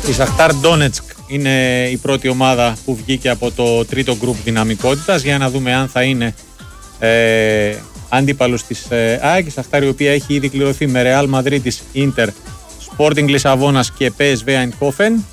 Η Σαχτάρ Ντόνετσκ είναι η πρώτη ομάδα που βγήκε από το τρίτο γκρουπ δυναμικότητας, για να δούμε αν θα είναι αντίπαλος της ΑΕΚ. Η Σαχτάρ, η οποία έχει ήδη κληρωθεί με Ρεάλ Μαδρίτης, Ίντερ, Sporting Λισαβόνας και PSV Eindhoven.